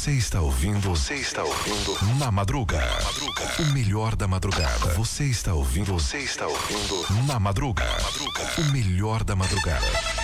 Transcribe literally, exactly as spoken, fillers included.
Você está ouvindo, você está ouvindo Na Madruga. Na Madruga. O melhor da madrugada. Você está ouvindo, você está ouvindo Na Madruga. Na Madruga. O melhor da madrugada.